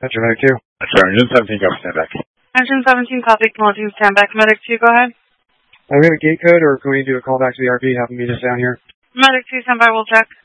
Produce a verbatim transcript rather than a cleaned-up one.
Metro Medic two. Metro Engine seventeen, copy, stand back. Engine seventeen, copy, Connelly, stand back. Medic two, go ahead. Uh, we have a gate code, or can we do a call back to the R P, have them meet us down here? Medic two, stand by, we'll check.